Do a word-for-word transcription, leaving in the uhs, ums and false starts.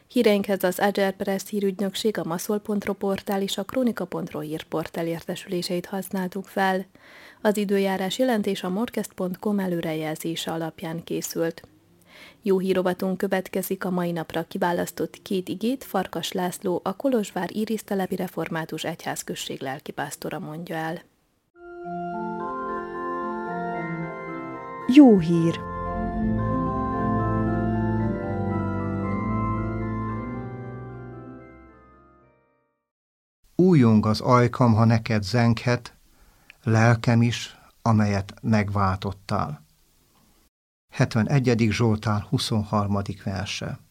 Híreinkhez az Agerpress hírügynökség, a maszol pont ro portál és a kronika pont ro hírportál értesüléseit használtuk fel. Az időjárás jelentés a morkest pont com előrejelzése alapján készült. Jó hírovatunk következik, a mai napra kiválasztott két igét Farkas László, a Kolozsvár Irisztelepi Református Egyházközség lelkipásztora mondja el. Jó hír! Újjong az ajkam, ha neked zenghet, lelkem is, amelyet megváltottál. hetvenegyedik Zsoltár huszonharmadik verse.